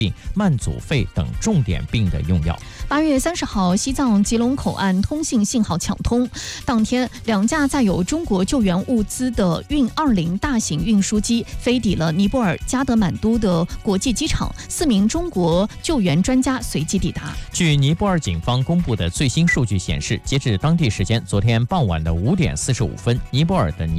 慢阻肺等重点病的用药。 8月30号，西藏吉隆口岸通信号抢通，当天2架载有中国救援物资的运20大型运输机飞抵了尼泊尔加德满都的国际机场，4名中国救援专家随即抵达。 据尼泊尔警方公布的最新数据显示，截至当地时间昨天傍晚的5点45分，尼泊尔的